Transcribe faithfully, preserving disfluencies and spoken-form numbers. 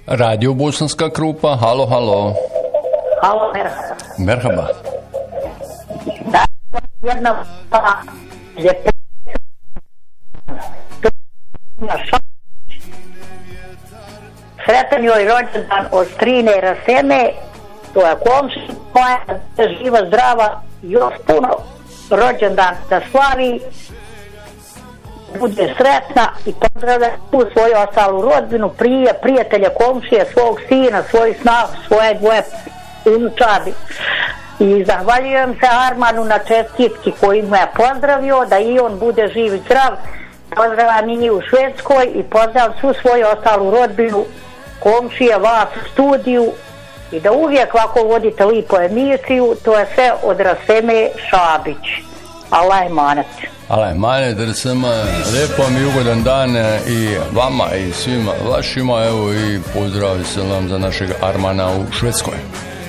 Radio Bosanska Krupa, halo, halo. Halo, merhaba. Merhaba. Da, jedna pa je sretan joj rođendan od strine Raseme, to je komšija moja, da živa zdrava, još puno rođendan da slavi, bude sretna i pozdravlja tu svoju ostalu rodbinu, prije, prijatelja, komšije, svog sina, svojih snaha, svoje dvoje unučadi. I zahvaljujem se Armanu na čestitki koji me je pozdravio, da i on bude živ i zdrav. Pozdravljam i u Švedskoj i pozdravljam svu svoju ostalu rodbinu, komšije, vas u studiju i da uvijek ovako vodite lipo emisiju. To je sve od Raseme Šabić. Allah emanet. Allah emanet, Rasema, lijepo mi ugodan dan i vama i svima vašima, evo i pozdrav selam za našeg Armana u Švedskoj.